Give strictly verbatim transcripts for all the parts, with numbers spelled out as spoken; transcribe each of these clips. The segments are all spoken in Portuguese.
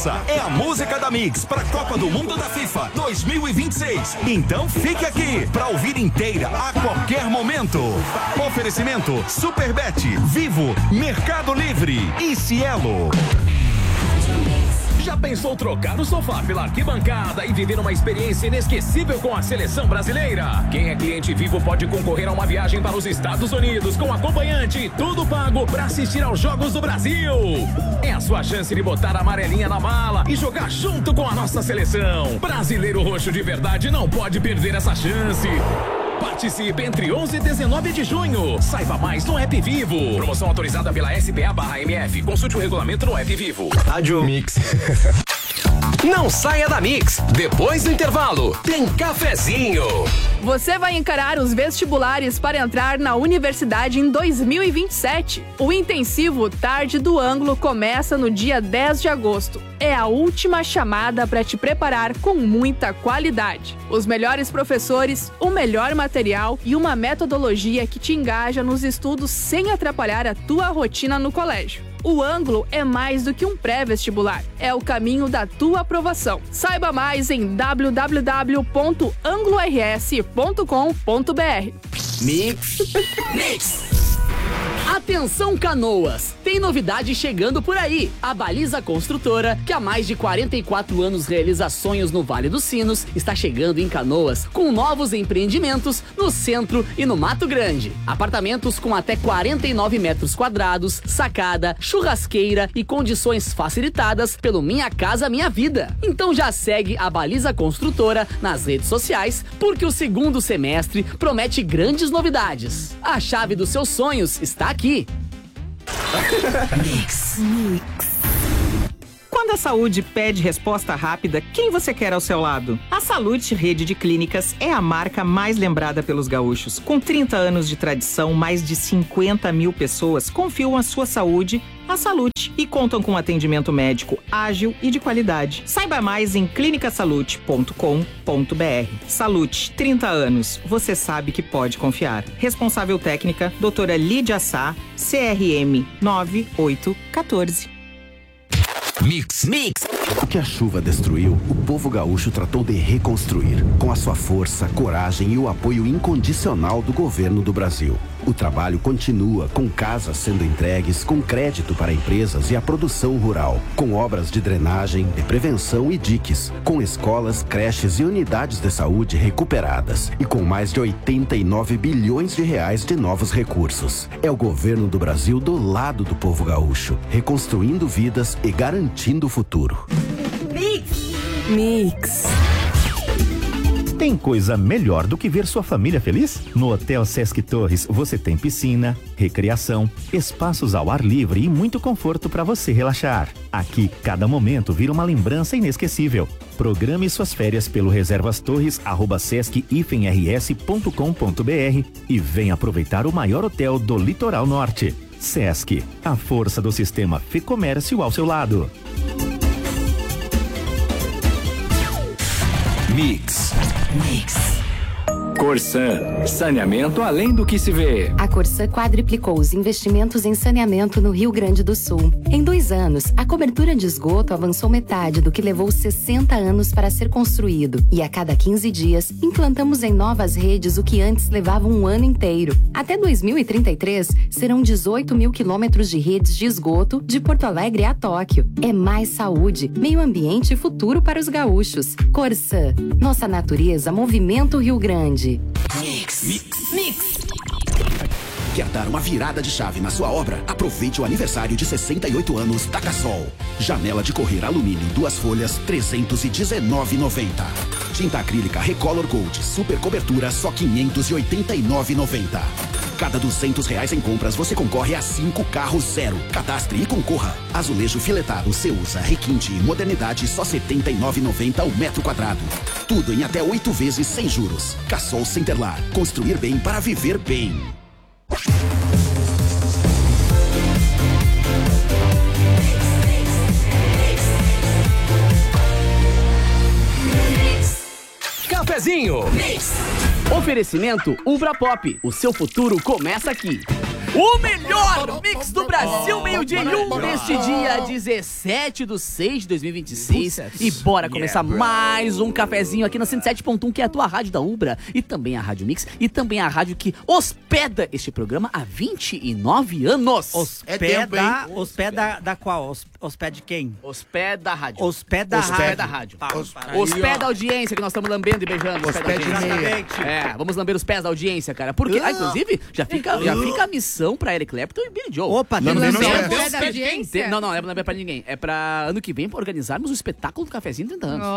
Essa é a música da Mix para a Copa do Mundo da FIFA dois mil e vinte e seis. Então fique aqui para ouvir inteira a qualquer momento. Oferecimento Superbet, Vivo, Mercado Livre e Cielo. Já pensou trocar o sofá pela arquibancada e viver uma experiência inesquecível com a seleção brasileira? Quem é cliente Vivo pode concorrer a uma viagem para os Estados Unidos com acompanhante e tudo pago para assistir aos Jogos do Brasil. É a sua chance de botar a amarelinha na mala e jogar junto com a nossa seleção. Brasileiro roxo de verdade não pode perder essa chance. Participe entre onze e dezenove de junho. Saiba mais no App Vivo. Promoção autorizada pela S P A barra M F. Consulte o regulamento no App Vivo. Rádio Mix. Não saia da Mix. Depois do intervalo, tem cafezinho. Você vai encarar os vestibulares para entrar na universidade em dois mil e vinte e sete. O intensivo Tarde do Ângulo começa no dia dez de agosto. É a última chamada para te preparar com muita qualidade. Os melhores professores, o melhor material e uma metodologia que te engaja nos estudos sem atrapalhar a tua rotina no colégio. O Ângulo é mais do que um pré-vestibular. É o caminho da tua aprovação. Saiba mais em w w w ponto anglo r s ponto com ponto b r. Mix. Mix. Atenção, Canoas! Tem novidade chegando por aí. A Baliza Construtora, que há mais de quarenta e quatro anos realiza sonhos no Vale dos Sinos, está chegando em Canoas com novos empreendimentos no centro e no Mato Grande. Apartamentos com até quarenta e nove metros quadrados, sacada, churrasqueira e condições facilitadas pelo Minha Casa Minha Vida. Então já segue a Baliza Construtora nas redes sociais, porque o segundo semestre promete grandes novidades. A chave dos seus sonhos está aqui. Mix. Mix. Quando a saúde pede resposta rápida, quem você quer ao seu lado? A Salute Rede de Clínicas é a marca mais lembrada pelos gaúchos. Com trinta anos de tradição, mais de cinquenta mil pessoas confiam a sua saúde à Salute e contam com atendimento médico ágil e de qualidade. Saiba mais em clinica salute ponto com ponto b r. Salute, trinta anos, você sabe que pode confiar. Responsável técnica, doutora Lídia Sá, C R M nove oito um quatro. Mix. Mix. O que a chuva destruiu, o povo gaúcho tratou de reconstruir, com a sua força, coragem e o apoio incondicional do governo do Brasil. O trabalho continua, com casas sendo entregues, com crédito para empresas e a produção rural, com obras de drenagem, de prevenção e diques, com escolas, creches e unidades de saúde recuperadas e com mais de oitenta e nove bilhões de reais de novos recursos. É o governo do Brasil do lado do povo gaúcho, reconstruindo vidas e garantindo o futuro. Mix. Mix. Tem coisa melhor do que ver sua família feliz? No Hotel Sesc Torres você tem piscina, recreação, espaços ao ar livre e muito conforto para você relaxar. Aqui, cada momento vira uma lembrança inesquecível. Programe suas férias pelo reservas torres arroba sesc r s ponto com ponto b r e venha aproveitar o maior hotel do Litoral Norte. Sesc, a força do sistema Fê-Comércio ao seu lado. Mix. Mix. Corsan, saneamento além do que se vê. A Corsan quadriplicou os investimentos em saneamento no Rio Grande do Sul. Em dois anos, a cobertura de esgoto avançou metade do que levou sessenta anos para ser construído. E a cada quinze dias, implantamos em novas redes o que antes levava um ano inteiro. Até dois mil e trinta e três, serão dezoito mil quilômetros de redes de esgoto de Porto Alegre a Tóquio. É mais saúde, meio ambiente e futuro para os gaúchos. Corsan, nossa natureza, movimento Rio Grande. Mix. Mix. Mix. Quer dar uma virada de chave na sua obra? Aproveite o aniversário de sessenta e oito anos da Cassol. Janela de correr alumínio duas folhas, trezentos e dezenove reais e noventa centavos. Tinta acrílica Recolor Gold, super cobertura, só quinhentos e oitenta e nove reais e noventa centavos. Cada duzentos reais em compras você concorre a cinco carros zero. Cadastre e concorra. Azulejo filetado Ceusa, requinte e modernidade, só setenta e nove reais e noventa centavos ao metro quadrado. Tudo em até oito vezes sem juros. Cassol Centerlar. Construir bem para viver bem. Cafezinho. Mix. Oferecimento Ubra Pop. O seu futuro começa aqui. O melhor mix do Brasil, meio-dia e um deste dia dezessete de seis de dois mil e vinte e seis. E bora começar mais um cafezinho aqui na cento e sete ponto um, que é a tua rádio da Ubra, e também a Rádio Mix, e também a rádio que hospeda este programa há vinte e nove anos. Hospeda, hospeda da qual? Os- Hospeda de quem? Hospeda a rádio. Hospeda a Hospeda rádio. a rádio. Tá, Os- para aí, Hospeda ó. a audiência que nós estamos lambendo e beijando. Hospeda a Hospede audiência. meia. É, vamos lamber os pés da audiência, cara. Porque, ah, inclusive, já fica, já fica a missão pra Eric Clapton e Billy Joe. Opa, tem Lambendo lamber os os pés. pés da audiência? Tem- Não, não, não é pra lamber pra ninguém. É pra ano que vem pra organizarmos o espetáculo do Cafezinho trinta anos.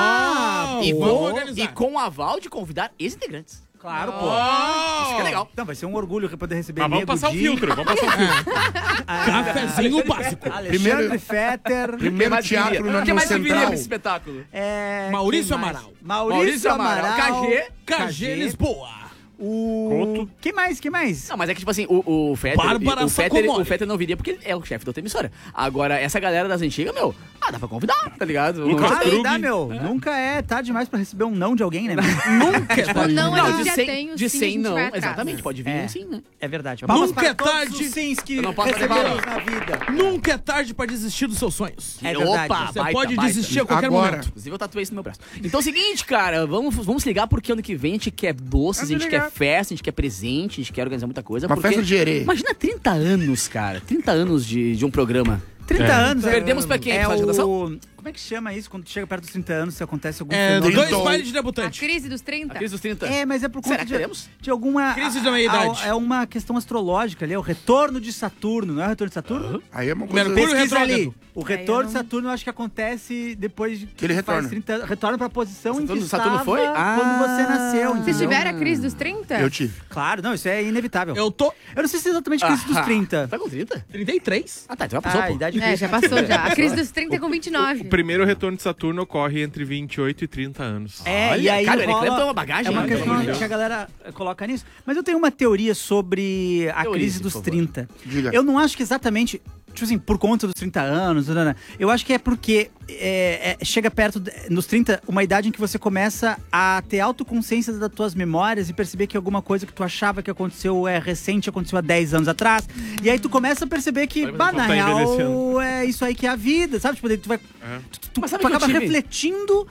Ah, e, vamos com, organizar. e com o aval de convidar ex-integrantes. Claro, pô. Isso que é legal. Não, vai ser um orgulho poder receber Mas vamos Nego passar o Di. filtro, vamos passar o filtro. Cafezinho básico. Alexandre Fetter. Quem mais viria? Quem mais viria pra esse espetáculo? É, Maurício quem mais? Amaral. Maurício, Maurício Amaral. Amaral. K G. K G Lisboa. O... Couto. Quem mais? Quem mais? Não, mas é que, tipo assim, o, o Fetter. Bárbara o Fetter, Sacomori. o Fetter não viria porque ele é o chefe da outra emissora. Agora, essa galera das antigas, meu, ah, dá pra convidar, tá ligado? Lucas Claro, Krug. dá, meu. Nunca é tarde demais pra receber um não de alguém, né? meu? Nunca. Tipo, não, a gente de já cem, tem, o de sim, a cem gente não. vai atrás. Exatamente, pode vir É. um sim, né? É verdade. Nunca Palmas é para todos tarde. os sims que Eu não posso fazer recebemos bala. na vida. Nunca é tarde pra desistir dos seus sonhos. É verdade. Opa, Você baita, pode baita. desistir a qualquer Agora. momento. Inclusive, eu tatuei isso no meu braço. Então é o seguinte, cara, vamos, vamos ligar porque ano que vem a gente quer doces, a gente quer festa, a gente quer presente, a gente quer organizar muita coisa. Uma porque... festa de herê. Imagina trinta anos, cara. trinta anos de, de um programa. trinta É. anos. é- Perdemos pra quem? É Episódio de redação? o... Como é que chama isso quando chega perto dos trinta anos, se acontece algum É, fenômeno? dois Então- bailes de A debutante. crise dos A trinta. crise dos trinta. É, mas é por conta Será que de, teremos? de alguma... Crise da meia-idade. a- É uma questão astrológica ali, é o retorno de Saturno, não é o retorno de Saturno? Aí é uma coisa... Mercúrio Pesquisa retrógrado. ali. O Aí eu retorno não- de Saturno eu acho que acontece depois de Que ele faz retorna. trinta anos. Retorna pra posição em Saturno- que Saturno estava foi? Ah. quando você nasceu, entendeu? Vocês tiveram a crise dos trinta? Eu tive. Claro, não, isso é inevitável. Eu, Eu tô não sei se é exatamente crise dos Ah, trinta. Tá com trinta? trinta e três. Ah, tá, então já passou, Ah, a pô. idade É, já passou já. A crise dos trinta é com vinte e nove. O primeiro retorno de Saturno ocorre entre vinte e oito e trinta anos. É, Olha, e aí cara, ele rola- Clapton é uma bagagem, É uma né, questão pelo amor de Deus. que a galera eh, coloca nisso. Mas eu tenho uma teoria sobre a Teorize, crise por dos favor. trinta. Diga. Eu não acho que exatamente, tipo assim, por conta dos trinta anos, nanana. Eu acho que é porque é, é, chega perto, de- nos trinta, uma idade em que você começa a ter autoconsciência das tuas memórias e perceber que alguma coisa que tu achava que aconteceu é recente, aconteceu há dez anos atrás. E aí tu começa a perceber que, Aí você bah, só na tá real, envelhecendo. é isso aí que é a vida, sabe? Tipo, daí tu vai... Tu, tu, Mas sabe tu que eu acaba tive? refletindo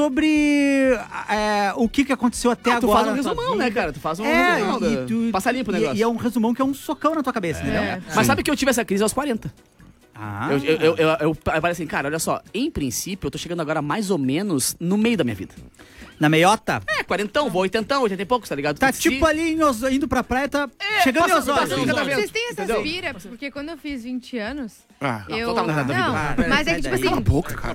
sobre é, o que, que aconteceu até Ah, tu agora. faz um na tua resumão, né, vida. cara? Tu faz um É, resumão. e da- tu- Passa limpo o e- negócio. E é um resumão que é um socão na tua cabeça, entendeu? Mas sabe que eu tive essa crise aos quarenta? Ah, Eu, eu, eu, eu, eu falei assim, cara, olha só, em princípio eu tô chegando agora mais ou menos no meio da minha vida. na meiota? É, quarentão, vou oitentão, oitenta e poucos, tá ligado? Tá Se- tipo ali em Os- indo pra praia, tá chegando em passa- Osório. passa- passa- passa- Vocês têm essa Entendeu? pira, porque quando eu fiz vinte anos, Ah, eu... então tá na vida. Não, Ah, mas é que tipo sai daí. assim... cala a boca, cara.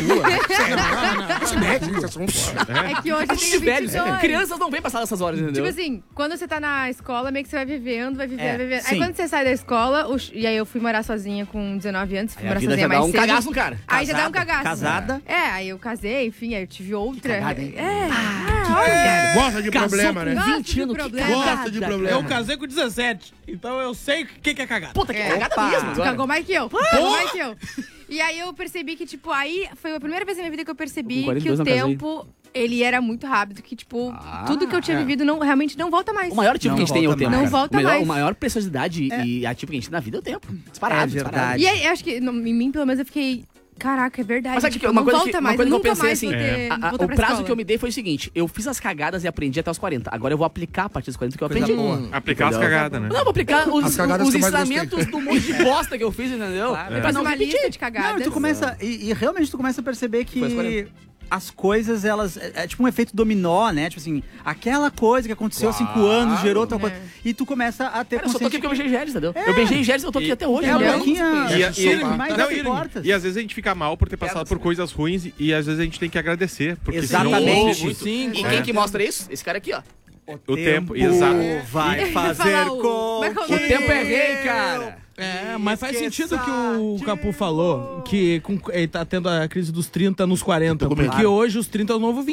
Você mete nesse assunto. É que hoje eu Gente tenho velho, vinte e dois. crianças não vêm passar essas horas, entendeu? Tipo assim, quando você tá na escola, meio que você vai vivendo, vai vivendo, É, vai vivendo. sim. Aí quando você sai da escola, o ch- e aí eu fui morar sozinha com dezenove anos, fui Aí a morar vida sozinha já dá mais um cedo. cagaço no cara. Aí já dá um Casada, cagaço. casada. É, aí eu casei, enfim, aí eu tive outra. cagada, hein? É, ah, olha. Gosta de Casou problema, com né? Gosta vinte de anos, que problema. cagada, Gosta de cara. problema. Eu casei com dezessete, então eu sei o que, que é cagada. Puta, que É. cagada Opa. mesmo Tu agora. cagou mais que eu. Cagou mais que eu. E aí eu percebi que, tipo, aí foi a primeira vez na minha vida que eu percebi Com quarenta e que dois o não casei. tempo, ele era muito rápido, que, tipo, Ah, tudo que eu tinha é. vivido não, realmente não volta mais. O maior ativo Não que a gente tem é o volta tempo. mais. cara. Não volta o melhor, mais. O maior preciosidade e ativo que a gente tem na vida é o tempo. Disparado, É disparado. verdade. E aí, eu acho que, no- em mim, pelo menos, eu fiquei... Caraca, é verdade. Mas sabe tipo, que uma não coisa volta que, uma mais, coisa que eu nunca pensei mais assim, vou ter, a- a- voltar o pra prazo escola. que eu me dei foi o seguinte, eu fiz as cagadas e aprendi até os quarenta. Agora eu vou aplicar a partir dos quarenta que eu Coisa aprendi. boa. Aplicar as Entendeu? cagadas, né? Não, eu vou aplicar os, As cagadas os que eu mais ensinamentos do monte de bosta que eu fiz, entendeu? Claro. Pra Faz não uma repetir. lista de cagadas. Não, e tu começa. E, e realmente tu começa a perceber Foi às que quarenta. as coisas, elas. É, é tipo um efeito dominó, né? Tipo assim, aquela coisa que aconteceu há cinco anos gerou tal coisa. E tu começa a ter Cara, eu só tô aqui porque eu beijei Gélis, entendeu? É. Eu beijei Gélis e eu tô aqui até hoje. É a entendeu? boquinha. E, é e- sobre e- mais não, das e- portas. e às vezes a gente fica mal por ter passado por coisas ruins e, e às vezes a gente tem que agradecer. Porque Exatamente. senão- Muito. Sim, E É. quem que mostra isso? Esse cara aqui, ó. O tempo, exato. Vai E- fazer falar o- com como é que é o que nome? O tempo é rei, cara. É, mas faz Esqueça sentido o que o de Capu falou, que com- ele tá tendo a crise dos trinta nos quarenta, Tô com medo. porque hoje os trinta é o novo vinte.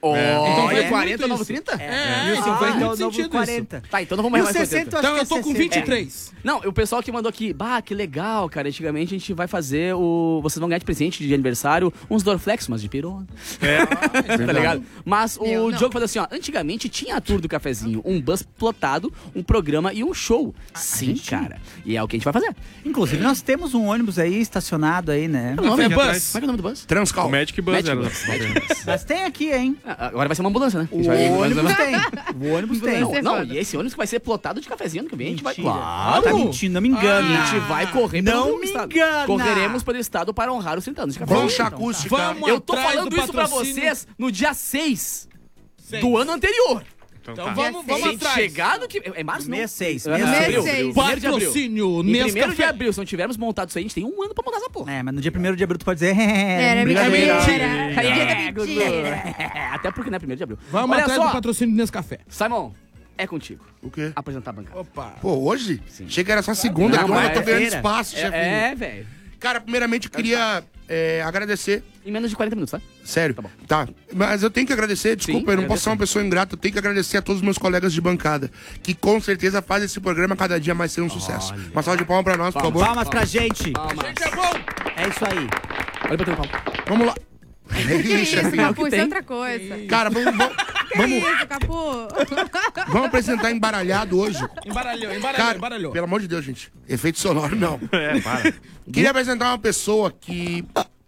Oh, Então e faz o quarenta é muito o novo isso. trinta? É, E o então cinquenta faz é o muito novo sentido quarenta. isso. Tá, então não vamos E mais o mais sessenta, oitenta. eu Então eu acho que tô é com sessenta. vinte e três. Não, o pessoal que mandou aqui, bah, que legal, cara. Antigamente a gente vai fazer o. Vocês vão ganhar de presente de aniversário uns Dorflex, mas de pirona. É. Tá ligado? Mas o Eu não. Diogo falou assim: ó, antigamente tinha a tour do cafezinho, um bus plotado, um programa e um show. Sim, cara. E é o que a gente vai fazer. Inclusive, nós temos um ônibus aí estacionado aí, né? Qual é o nome? Café Como é Bus. que é o nome do bus? Transcal. O Magic Bus Magic era. Bus. Magic Bus. Mas tem aqui, hein? Ah, Agora vai ser uma ambulância, né? A O gente vai- ônibus tem. O ônibus tem. Não, ser não, foda. e esse ônibus que vai ser plotado de cafezinho ano que vem, a gente vai. Mentira. Claro! Tá mentindo, não me engana. A gente vai correr Não pelo me estado. engana. Correremos pelo estado para honrar os trinta anos de café. Concha Então, acústica. Vamos Eu tô atrás falando do isso pra patrocínio. vocês no dia seis Seis. do ano anterior. Então, Então tá. vamos, Dia vamos seis. atrás. Chegado que. É março? não? Mês seis. É, Mês é, seis. abril. Mês seis. Primeiro de abril. Patrocínio Em primeiro de Nescafé. abril, se não tivermos montado isso aí, a gente tem um ano pra montar essa porra. É, mas no dia primeiro de abril tu pode dizer. Era brincadeira. mentira. É, Era Gugu. mentira. Até porque não é primeiro de abril. Vamos Olha atrás só, do patrocínio do Nescafé. Simon, é contigo. O quê? Apresentar a bancada. Opa. Pô, hoje? Achei que era só segunda, Não, que agora mas eu tô ganhando é espaço, chefinho. É, é, velho. Cara, primeiramente eu queria é, agradecer. Em menos de quarenta minutos, tá? Sério. Tá bom. Tá. Mas eu tenho que agradecer, desculpa, Sim, eu não posso ser uma pessoa ingrata, eu tenho que agradecer a todos os meus colegas de bancada, que com certeza fazem esse programa cada dia mais ser um sucesso. Uma salva de palmas pra nós, por favor. Palmas pra gente. Palmas. Gente, é bom. É isso aí. Olha pra teu pau. Vamos lá. Que Ih, isso, chefinho. Capu, isso tem? é outra coisa. Cara, vamos, vamos, Que vamos, isso, Capu? vamos apresentar embaralhado hoje. Embaralhou, embaralhou, Cara, embaralhou. pelo amor de Deus, gente. Efeito sonoro, não. É, para. Queria apresentar uma pessoa que...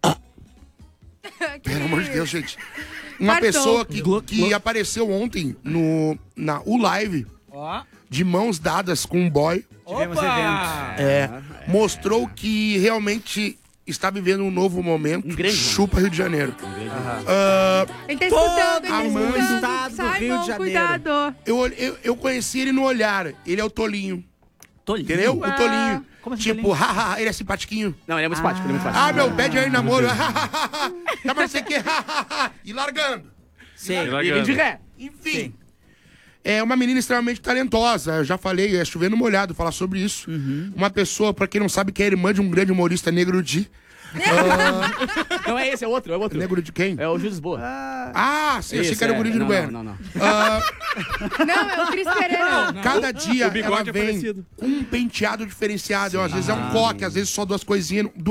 Que Pelo amor de Deus, gente. Uma Fartou. pessoa que, que apareceu ontem no, na U-Live, Ó. de mãos dadas com um boy. Tivemos Opa. É, mostrou que realmente está vivendo um novo momento. Um grande Chupa Rio de Janeiro. Ah, Ele tá escutando, ele tá amando o escutando. estado do Simon, Rio de Janeiro. cuidado. eu, eu, eu conheci ele no olhar. Ele é o Tolinho. Tolinho. Entendeu? O Tolinho. Como assim, Tipo, hahaha, ele é simpatiquinho. Não, ele é muito simpático, ele é muito simpático. Ah, meu, pede aí namoro. Tá, mas você quer. E largando. Sim. E ele de ré. Enfim. É uma menina extremamente talentosa. Eu já falei, é chovendo molhado falar sobre isso. Uma pessoa, pra quem não sabe, que é irmã de um grande humorista negro de. Não é esse, é outro, é outro. Negro de quem? É o Júlio Lisboa. Ah, sim, achei Isso, que era o é. guri de Não, Uruguaiana. não, não, não. Ah, Não, é o Cris Pereira. cada dia O bigode ela é vem parecido. com um penteado diferenciado. Às vezes é um coque, às vezes só duas coisinhas.